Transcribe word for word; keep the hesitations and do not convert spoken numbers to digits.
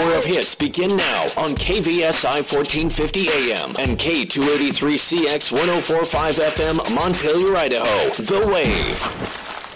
hour of hits begin now on K V S I fourteen fifty A M and K two eighty-three C X one oh four point five F M, Montpelier, Idaho. The Wave.